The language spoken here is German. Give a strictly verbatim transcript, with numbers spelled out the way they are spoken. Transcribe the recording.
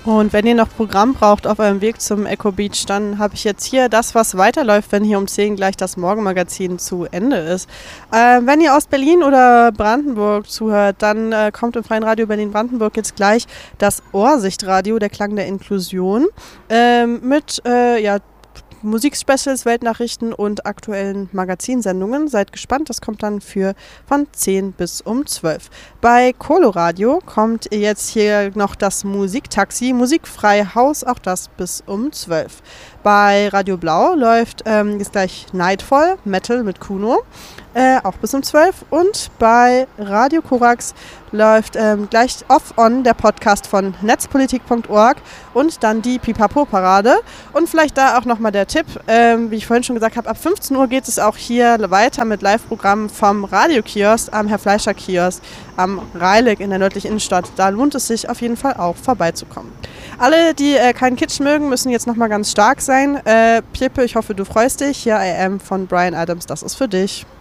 Und wenn ihr noch Programm braucht auf eurem Weg zum Echo Beach, dann habe ich jetzt hier das, was weiterläuft, wenn hier um zehn gleich das Morgenmagazin zu Ende ist. Äh, wenn ihr aus Berlin oder Brandenburg zuhört, dann äh, kommt im Freien Radio Berlin-Brandenburg jetzt gleich das Ohrsichtradio, der Klang der Inklusion, ähm, mit äh, ja, Musikspecials, Weltnachrichten und aktuellen Magazinsendungen. Seid gespannt, das kommt dann für von zehn bis um zwölf. Bei Coloradio kommt jetzt hier noch das Musiktaxi, musikfrei Haus, auch das bis um zwölf. Bei Radio Blau läuft ähm, jetzt gleich Nightfall, Metal mit Kuno, äh, auch bis um zwölf. Und bei Radio Korax läuft ähm, gleich Off-On, der Podcast von netzpolitik punkt org und dann die Pipapo-Parade. Und vielleicht da auch nochmal der Tipp, ähm, wie ich vorhin schon gesagt habe, ab fünfzehn Uhr geht es auch hier weiter mit Live-Programmen vom Radiokiosk am Herr-Fleischer-Kiosk am Reilig in der nördlichen Innenstadt. Da lohnt es sich auf jeden Fall auch vorbeizukommen. Alle, die äh, keinen Kitsch mögen, müssen jetzt nochmal ganz stark sein. Äh, Piepe, ich hoffe, du freust dich. Hier I Am von Bryan Adams, das ist für dich.